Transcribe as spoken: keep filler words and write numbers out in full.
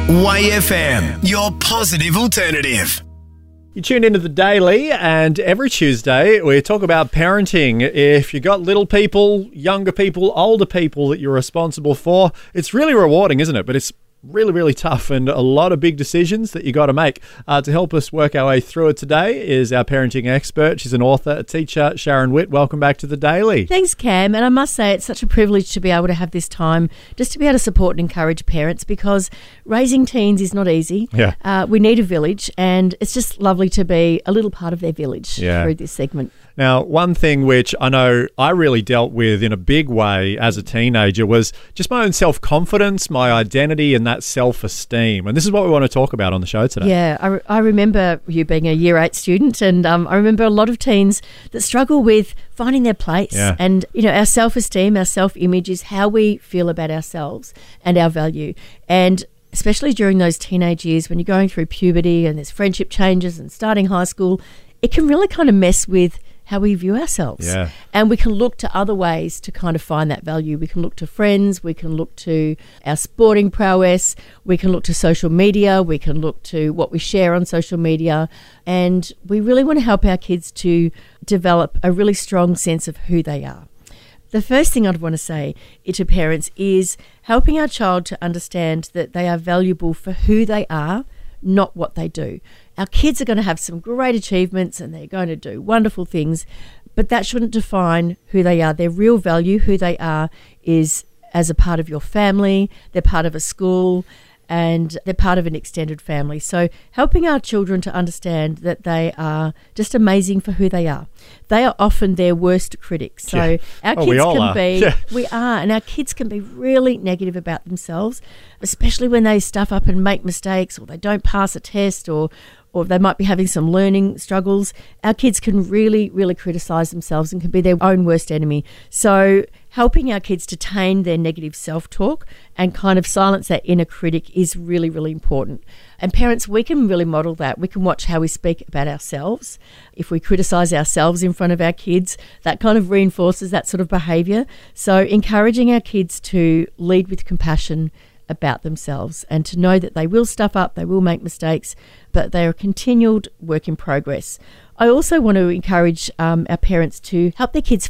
Y F M, your positive alternative. You tune into The Daily, and every Tuesday we talk about parenting. If you've got little people, younger people, older people that you're responsible for, it's really rewarding, isn't it? But it's really, really tough and a lot of big decisions that you got to make. Uh, to help us work our way through it today is our parenting expert. She's an author, a teacher, Sharon Witt. Welcome back to The Daily. Thanks, Cam. And I must say it's such a privilege to be able to have this time just to be able to support and encourage parents, because raising teens is not easy. Yeah. Uh, we need a village, and it's just lovely to be a little part of their village Yeah. through this segment. Now, one thing which I know I really dealt with in a big way as a teenager was just my own self-confidence, my identity, and that self-esteem. And this is what we want to talk about on the show today. Yeah, I, re- I remember you being a year eight student, and um, I remember a lot of teens that struggle with finding their place. Yeah. And, you know, our self-esteem, our self-image is how we feel about ourselves and our value. And especially during those teenage years when you're going through puberty and there's friendship changes and starting high school, it can really kind of mess with how we view ourselves. Yeah. And we can look to other ways to kind of find that value. We can look to friends, we can look to our sporting prowess, we can look to social media, we can look to what we share on social media. And we really want to help our kids to develop a really strong sense of who they are. The first thing I'd want to say to parents is helping our child to understand that they are valuable for who they are, not what they do. Our kids are going to have some great achievements and they're going to do wonderful things, but that shouldn't define who they are. Their real value, who they are, is as a part of your family, they're part of a school, and they're part of an extended family. So helping our children to understand that they are just amazing for who they are. They are often their worst critics. So Yeah. our Oh, kids we all can are. be, Yeah. we are, and our kids can be really negative about themselves, especially when they stuff up and make mistakes, or they don't pass a test, or or they might be having some learning struggles. Our kids can really, really criticise themselves and can be their own worst enemy. So helping our kids to tame their negative self-talk and kind of silence that inner critic is really, really important. And parents, we can really model that. We can watch how we speak about ourselves. If we criticise ourselves in front of our kids, that kind of reinforces that sort of behaviour. So encouraging our kids to lead with compassion about themselves and to know that they will stuff up, they will make mistakes, but they are a continued work in progress. I also want to encourage um, our parents to help their kids